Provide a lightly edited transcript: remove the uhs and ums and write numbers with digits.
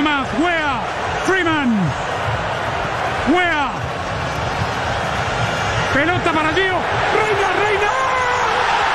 más. Weah. Freeman. Weah. Pelota para Gio. Reina, Reina.